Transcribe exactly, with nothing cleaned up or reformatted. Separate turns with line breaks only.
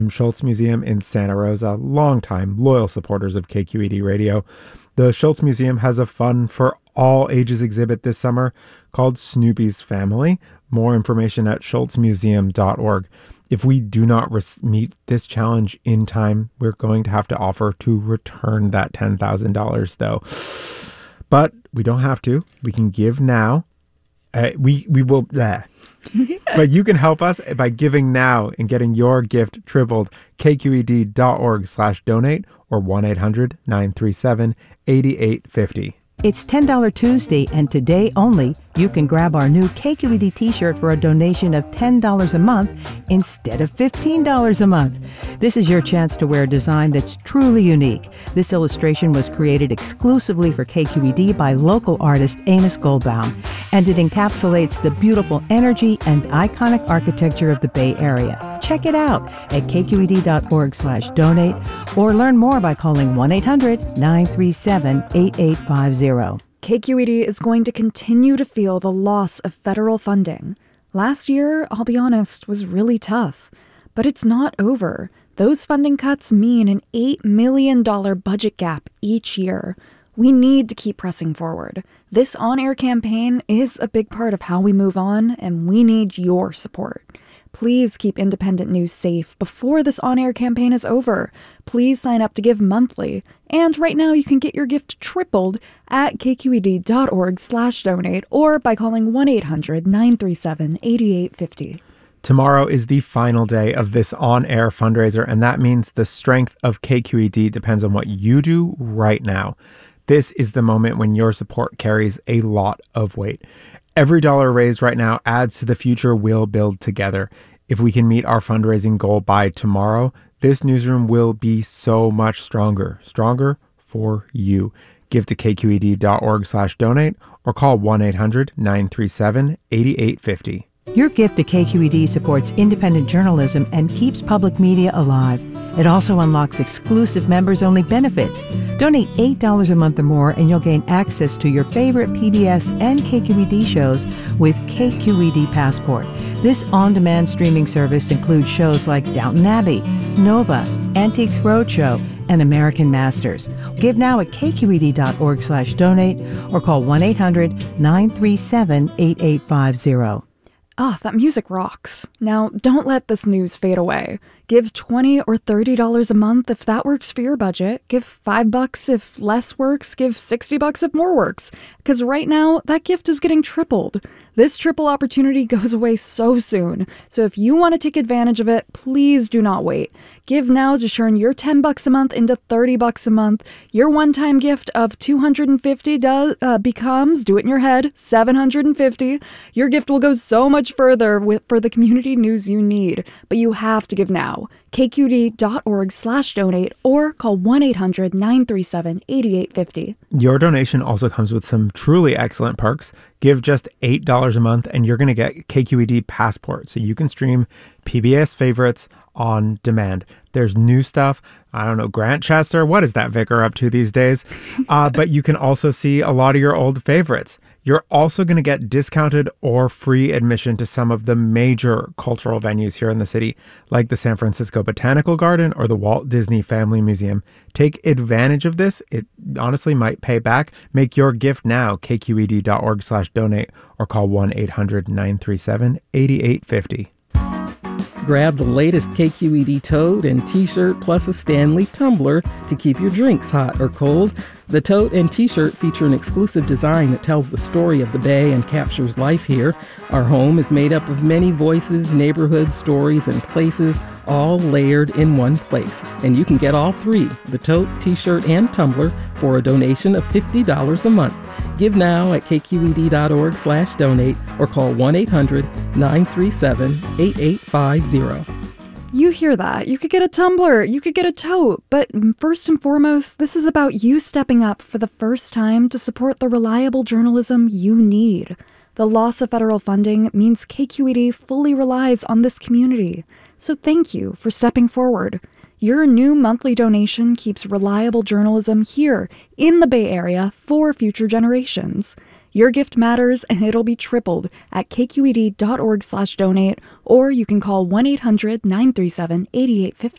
Schultz Museum in Santa Rosa, longtime loyal supporters of K Q E D Radio. The Schultz Museum has a fun for all ages exhibit this summer called Snoopy's Family. More information at schultz museum dot org. If we do not res- meet this challenge in time, we're going to have to offer to return that ten thousand dollars though. But we don't have to. We can give now. Uh, we, we will... Uh, but you can help us by giving now and getting your gift tripled. K Q E D dot org slash donate or one eight hundred nine three seven eight eight five zero.
It's ten dollars Tuesday, and today only, you can grab our new K Q E D t-shirt for a donation of ten dollars a month instead of fifteen dollars a month. This is your chance to wear a design that's truly unique. This illustration was created exclusively for K Q E D by local artist Amos Goldbaum, and it encapsulates the beautiful energy and iconic architecture of the Bay Area. Check it out at K Q E D dot org slash donate or learn more by calling one eight hundred nine three seven eight eight five zero.
K Q E D is going to continue to feel the loss of federal funding. Last year, I'll be honest, was really tough. But it's not over. Those funding cuts mean an eight million dollars budget gap each year. We need to keep pressing forward. This on-air campaign is a big part of how we move on, and we need your support. Please keep independent news safe before this on-air campaign is over. Please sign up to give monthly. And right now you can get your gift tripled at K Q E D dot org slash donate or by calling one eight hundred nine three seven eight eight five zero.
Tomorrow is the final day of this on-air fundraiser, and that means the strength of K Q E D depends on what you do right now. This is the moment when your support carries a lot of weight. Every dollar raised right now adds to the future we'll build together. If we can meet our fundraising goal by tomorrow, this newsroom will be so much stronger. Stronger for you. Give to K Q E D dot org slash donate or call one eight hundred nine three seven eight eight five zero.
Your gift to K Q E D supports independent journalism and keeps public media alive. It also unlocks exclusive members-only benefits. Donate eight dollars a month or more and you'll gain access to your favorite P B S and K Q E D shows with K Q E D Passport. This on-demand streaming service includes shows like Downton Abbey, Nova, Antiques Roadshow, and American Masters. Give now at K Q E D dot org slash donate or call one eight hundred nine three seven eight eight five zero.
Ah, that music rocks. Now, don't let this news fade away. Give twenty dollars or thirty dollars a month if that works for your budget. Give five bucks if less works. Give sixty bucks if more works. Because right now, that gift is getting tripled. This triple opportunity goes away so soon. So if you want to take advantage of it, please do not wait. Give now to turn your ten bucks a month into thirty bucks a month. Your one-time gift of two hundred fifty does, uh, becomes, do it in your head, seven hundred fifty. Your gift will go so much further with, for the community news you need. But you have to give now. K Q E D dot org slash donate or call one eight hundred nine three seven eight eight five zero.
Your donation also comes with some truly excellent perks. Give just eight dollars a month and you're going to get K Q E D Passport so you can stream P B S favorites on demand. There's new stuff. I don't know, Grant Chester, what is that vicar up to these days? Uh, but you can also see a lot of your old favorites. You're also going to get discounted or free admission to some of the major cultural venues here in the city, like the San Francisco Botanical Garden or the Walt Disney Family Museum. Take advantage of this. It honestly might pay back. Make your gift now, K Q E D dot org slash donate or call one eight hundred nine three seven eight eight five zero.
Grab the latest K Q E D tote and t-shirt plus a Stanley tumbler to keep your drinks hot or cold. The tote and t-shirt feature an exclusive design that tells the story of the Bay and captures life here. Our home is made up of many voices, neighborhoods, stories, and places, all layered in one place. And you can get all three, the tote, t-shirt, and tumbler, for a donation of fifty dollars a month. Give now at K Q E D dot org slash donate or call one eight hundred nine three seven eight eight five zero.
You hear that? You could get a tumbler, you could get a tote, but first and foremost, this is about you stepping up for the first time to support the reliable journalism you need. The loss of federal funding means K Q E D fully relies on this community. So thank you for stepping forward. Your new monthly donation keeps reliable journalism here in the Bay Area for future generations. Your gift matters, and it'll be tripled at kqed.org slash donate, or you can call one eight hundred nine three seven eight eight five